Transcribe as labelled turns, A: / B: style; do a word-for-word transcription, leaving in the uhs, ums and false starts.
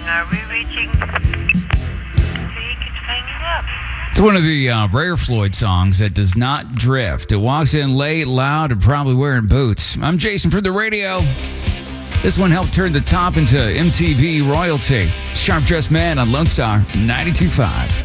A: calling. Are we reaching? He keeps hanging up.
B: It's one of the uh, rare Floyd songs that does not drift. It walks in late, loud, and probably wearing boots. I'm Jason from the radio. This one helped turn the top into M T V royalty. Sharp Dressed Man on Lone Star ninety-two point five.